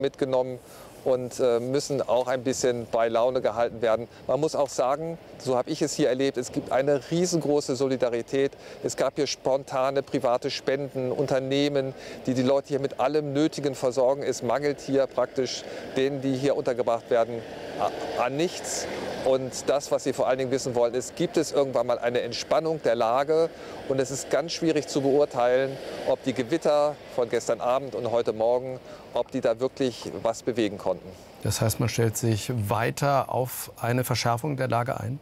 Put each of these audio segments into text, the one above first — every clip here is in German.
mitgenommen und müssen auch ein bisschen bei Laune gehalten werden. Man muss auch sagen, so habe ich es hier erlebt, es gibt eine riesengroße Solidarität. Es gab hier spontane private Spenden, Unternehmen, die die Leute hier mit allem Nötigen versorgen. Es mangelt hier praktisch denen, die hier untergebracht werden, an nichts. Und das, was Sie vor allen Dingen wissen wollen, ist, gibt es irgendwann mal eine Entspannung der Lage? Und es ist ganz schwierig zu beurteilen, ob die Gewitter von gestern Abend und heute Morgen, ob die da wirklich was bewegen konnten. Das heißt, man stellt sich weiter auf eine Verschärfung der Lage ein?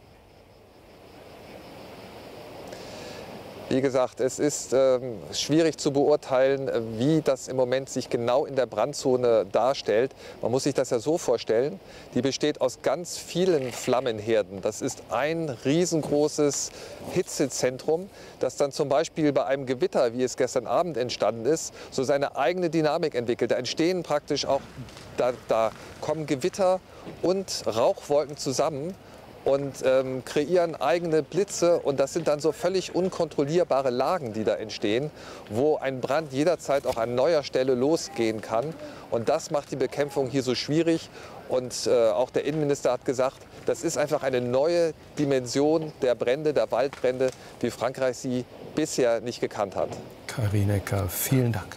Wie gesagt, es ist schwierig zu beurteilen, wie das im Moment sich genau in der Brandzone darstellt. Man muss sich das ja so vorstellen, die besteht aus ganz vielen Flammenherden. Das ist ein riesengroßes Hitzezentrum, das dann zum Beispiel bei einem Gewitter, wie es gestern Abend entstanden ist, so seine eigene Dynamik entwickelt. Da entstehen praktisch auch, da kommen Gewitter und Rauchwolken zusammen und kreieren eigene Blitze. Und das sind dann so völlig unkontrollierbare Lagen, die da entstehen, wo ein Brand jederzeit auch an neuer Stelle losgehen kann. Und das macht die Bekämpfung hier so schwierig. Und auch der Innenminister hat gesagt, das ist einfach eine neue Dimension der Brände, der Waldbrände, wie Frankreich sie bisher nicht gekannt hat. Karin Ecker, vielen Dank.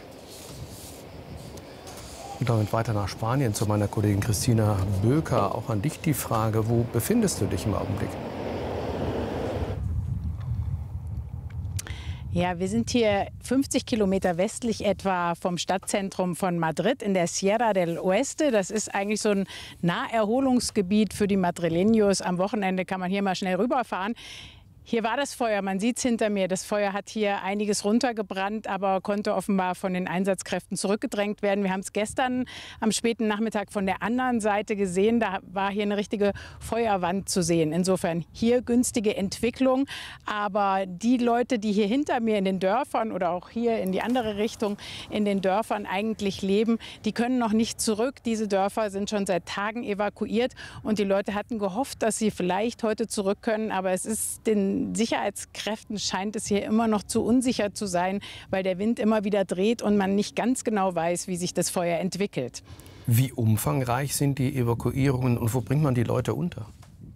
Und damit weiter nach Spanien zu meiner Kollegin Christina Böker. Auch an dich die Frage, wo befindest du dich im Augenblick? Ja, wir sind hier 50 Kilometer westlich etwa vom Stadtzentrum von Madrid in der Sierra del Oeste. Das ist eigentlich so ein Naherholungsgebiet für die Madrileños. Am Wochenende kann man hier mal schnell rüberfahren. Hier war das Feuer, man sieht es hinter mir. Das Feuer hat hier einiges runtergebrannt, aber konnte offenbar von den Einsatzkräften zurückgedrängt werden. Wir haben es gestern am späten Nachmittag von der anderen Seite gesehen. Da war hier eine richtige Feuerwand zu sehen. Insofern hier günstige Entwicklung. Aber die Leute, die hier hinter mir in den Dörfern oder auch hier in die andere Richtung in den Dörfern eigentlich leben, die können noch nicht zurück. Diese Dörfer sind schon seit Tagen evakuiert. Und die Leute hatten gehofft, dass sie vielleicht heute zurück können. Aber es ist den Sicherheitskräften scheint es hier immer noch zu unsicher zu sein, weil der Wind immer wieder dreht und man nicht ganz genau weiß, wie sich das Feuer entwickelt. Wie umfangreich sind die Evakuierungen und wo bringt man die Leute unter?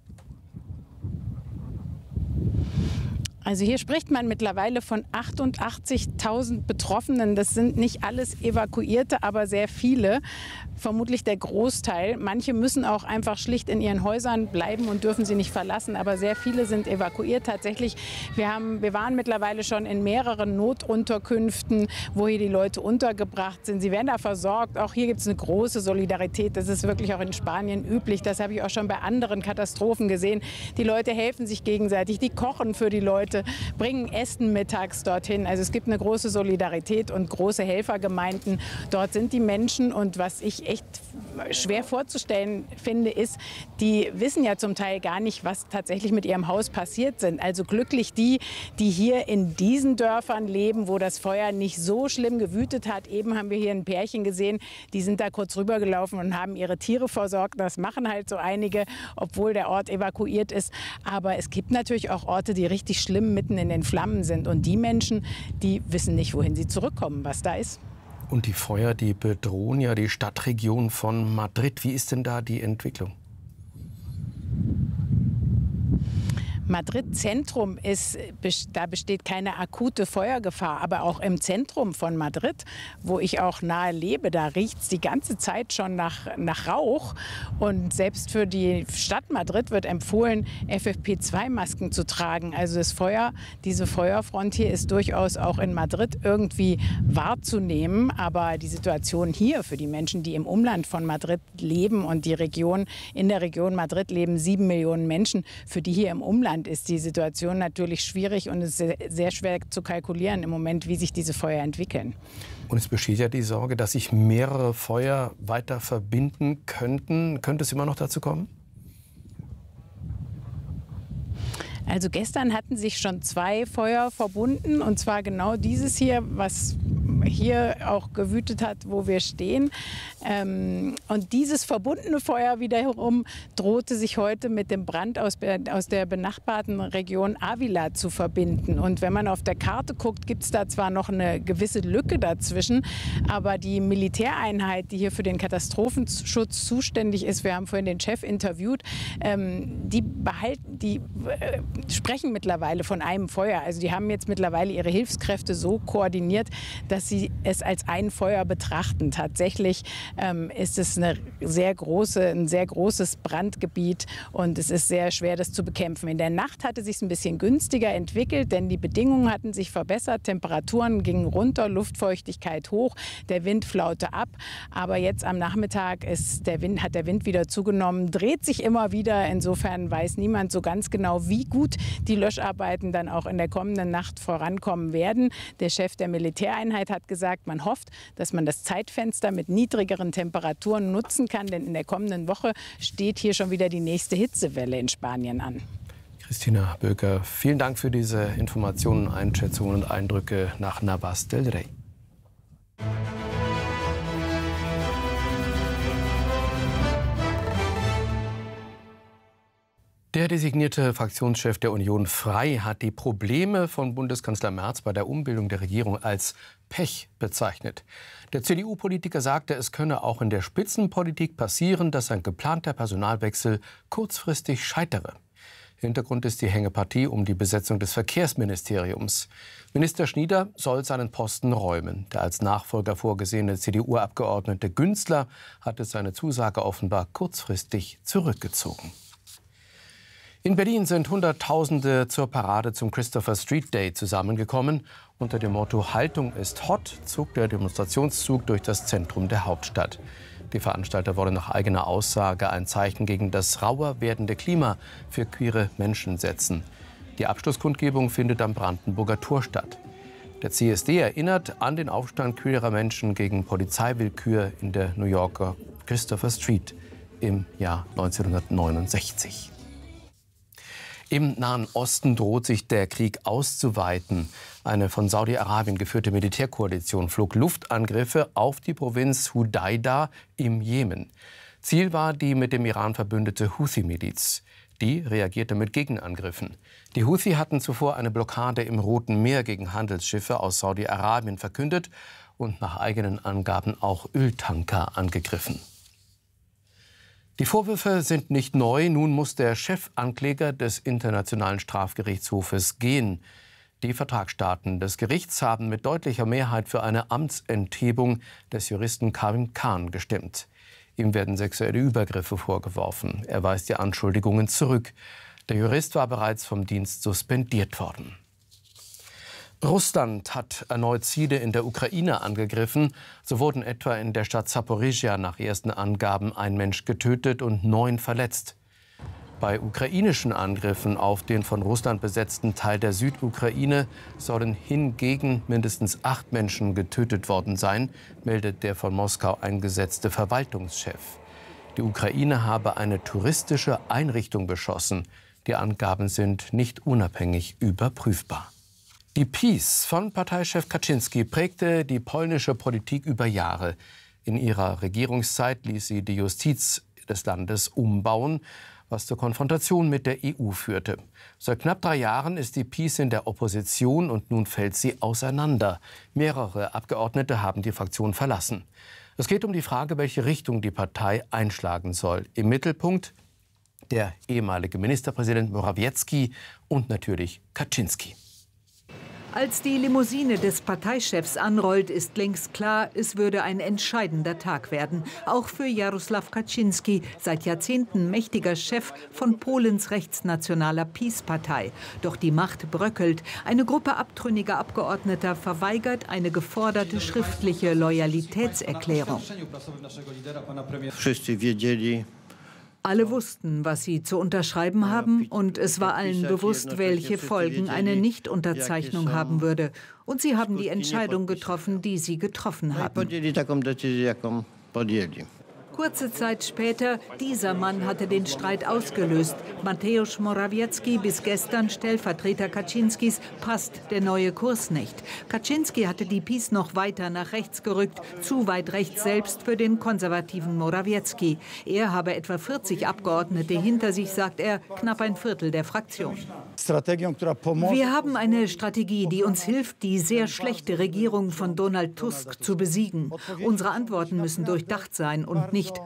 Also hier spricht man mittlerweile von 88.000 Betroffenen. Das sind nicht alles Evakuierte, aber sehr viele. Vermutlich der Großteil. Manche müssen auch einfach schlicht in ihren Häusern bleiben und dürfen sie nicht verlassen. Aber sehr viele sind evakuiert tatsächlich. Wir waren mittlerweile schon in mehreren Notunterkünften, wo hier die Leute untergebracht sind. Sie werden da versorgt. Auch hier gibt es eine große Solidarität. Das ist wirklich auch in Spanien üblich. Das habe ich auch schon bei anderen Katastrophen gesehen. Die Leute helfen sich gegenseitig. Die kochen für die Leute, bringen Essen mittags dorthin. Also es gibt eine große Solidarität und große Helfergemeinden. Dort sind die Menschen. Und was ich echt schwer vorzustellen finde, ist, die wissen ja zum Teil gar nicht, was tatsächlich mit ihrem Haus passiert sind. Also glücklich die, die hier in diesen Dörfern leben, wo das Feuer nicht so schlimm gewütet hat. Eben haben wir hier ein Pärchen gesehen, die sind da kurz rübergelaufen und haben ihre Tiere versorgt. Das machen halt so einige, obwohl der Ort evakuiert ist. Aber es gibt natürlich auch Orte, die richtig schlimm mitten in den Flammen sind. Und die Menschen, die wissen nicht, wohin sie zurückkommen, was da ist. Und die Feuer, die bedrohen ja die Stadtregion von Madrid. Wie ist denn da die Entwicklung? Madrid-Zentrum da besteht keine akute Feuergefahr, aber auch im Zentrum von Madrid, wo ich auch nahe lebe, da riecht es die ganze Zeit schon nach Rauch. Und selbst für die Stadt Madrid wird empfohlen, FFP2-Masken zu tragen. Also diese Feuerfront hier ist durchaus auch in Madrid irgendwie wahrzunehmen. Aber die Situation hier für die Menschen, die im Umland von Madrid leben und in der Region Madrid leben 7 Millionen Menschen, für die hier im Umland ist die Situation natürlich schwierig und es ist sehr schwer zu kalkulieren im Moment, wie sich diese Feuer entwickeln. Und es besteht ja die Sorge, dass sich mehrere Feuer weiter verbinden könnten. Könnte es immer noch dazu kommen? Also gestern hatten sich schon 2 Feuer verbunden, und zwar genau dieses hier, was hier auch gewütet hat, wo wir stehen. Und dieses verbundene Feuer wiederum drohte sich heute mit dem Brand aus der benachbarten Region Avila zu verbinden. Und wenn man auf der Karte guckt, gibt es da zwar noch eine gewisse Lücke dazwischen, aber die Militäreinheit, die hier für den Katastrophenschutz zuständig ist, wir haben vorhin den Chef interviewt, die sprechen mittlerweile von einem Feuer. Also die haben jetzt mittlerweile ihre Hilfskräfte so koordiniert, dass sie es als ein Feuer betrachten. Tatsächlich ist es ein sehr großes Brandgebiet und es ist sehr schwer, das zu bekämpfen. In der Nacht hatte es sich ein bisschen günstiger entwickelt, denn die Bedingungen hatten sich verbessert. Temperaturen gingen runter, Luftfeuchtigkeit hoch, der Wind flaute ab. Aber jetzt am Nachmittag hat der Wind wieder zugenommen, dreht sich immer wieder. Insofern weiß niemand so ganz genau, wie gut die Löscharbeiten dann auch in der kommenden Nacht vorankommen werden. Der Chef der Militäreinheit hat gesagt, man hofft, dass man das Zeitfenster mit niedrigeren Temperaturen nutzen kann, denn in der kommenden Woche steht hier schon wieder die nächste Hitzewelle in Spanien an. Christina Böker, vielen Dank für diese Informationen, Einschätzungen und Eindrücke nach Navas del Rey. Der designierte Fraktionschef der Union Frei hat die Probleme von Bundeskanzler Merz bei der Umbildung der Regierung als Pech bezeichnet. Der CDU-Politiker sagte, es könne auch in der Spitzenpolitik passieren, dass ein geplanter Personalwechsel kurzfristig scheitere. Hintergrund ist die Hängepartie um die Besetzung des Verkehrsministeriums. Minister Schnieder soll seinen Posten räumen. Der als Nachfolger vorgesehene CDU-Abgeordnete Günzler hatte seine Zusage offenbar kurzfristig zurückgezogen. In Berlin sind Hunderttausende zur Parade zum Christopher Street Day zusammengekommen. Unter dem Motto »Haltung ist hot« zog der Demonstrationszug durch das Zentrum der Hauptstadt. Die Veranstalter wollen nach eigener Aussage ein Zeichen gegen das rauer werdende Klima für queere Menschen setzen. Die Abschlusskundgebung findet am Brandenburger Tor statt. Der CSD erinnert an den Aufstand queerer Menschen gegen Polizeiwillkür in der New Yorker Christopher Street im Jahr 1969. Im Nahen Osten droht sich der Krieg auszuweiten. Eine von Saudi-Arabien geführte Militärkoalition flog Luftangriffe auf die Provinz Hudaida im Jemen. Ziel war die mit dem Iran verbündete Houthi-Miliz. Die reagierte mit Gegenangriffen. Die Houthi hatten zuvor eine Blockade im Roten Meer gegen Handelsschiffe aus Saudi-Arabien verkündet und nach eigenen Angaben auch Öltanker angegriffen. Die Vorwürfe sind nicht neu. Nun muss der Chefankläger des Internationalen Strafgerichtshofes gehen. Die Vertragsstaaten des Gerichts haben mit deutlicher Mehrheit für eine Amtsenthebung des Juristen Karim Khan gestimmt. Ihm werden sexuelle Übergriffe vorgeworfen. Er weist die Anschuldigungen zurück. Der Jurist war bereits vom Dienst suspendiert worden. Russland hat erneut Ziele in der Ukraine angegriffen. So wurden etwa in der Stadt Saporischschja nach ersten Angaben ein Mensch getötet und 9 verletzt. Bei ukrainischen Angriffen auf den von Russland besetzten Teil der Südukraine sollen hingegen mindestens 8 Menschen getötet worden sein, meldet der von Moskau eingesetzte Verwaltungschef. Die Ukraine habe eine touristische Einrichtung beschossen. Die Angaben sind nicht unabhängig überprüfbar. Die PiS von Parteichef Kaczynski prägte die polnische Politik über Jahre. In ihrer Regierungszeit ließ sie die Justiz des Landes umbauen, was zur Konfrontation mit der EU führte. Seit knapp 3 Jahren ist die PiS in der Opposition und nun fällt sie auseinander. Mehrere Abgeordnete haben die Fraktion verlassen. Es geht um die Frage, welche Richtung die Partei einschlagen soll. Im Mittelpunkt der ehemalige Ministerpräsident Morawiecki und natürlich Kaczynski. Als die Limousine des Parteichefs anrollt, ist längst klar, es würde ein entscheidender Tag werden. Auch für Jarosław Kaczynski, seit Jahrzehnten mächtiger Chef von Polens rechtsnationaler PiS-Partei. Doch die Macht bröckelt. Eine Gruppe abtrünniger Abgeordneter verweigert eine geforderte schriftliche Loyalitätserklärung. Alle wussten, was sie zu unterschreiben haben, und es war allen bewusst, welche Folgen eine Nichtunterzeichnung haben würde. Und sie haben die Entscheidung getroffen, die sie getroffen haben. Kurze Zeit später, dieser Mann hatte den Streit ausgelöst. Mateusz Morawiecki, bis gestern Stellvertreter Kaczynskis, passt der neue Kurs nicht. Kaczynski hatte die PiS noch weiter nach rechts gerückt, zu weit rechts selbst für den konservativen Morawiecki. Er habe etwa 40 Abgeordnete hinter sich, sagt er, knapp ein Viertel der Fraktion. Wir haben eine Strategie, die uns hilft, die sehr schlechte Regierung von Donald Tusk zu besiegen. Unsere Antworten müssen durchdacht sein und nicht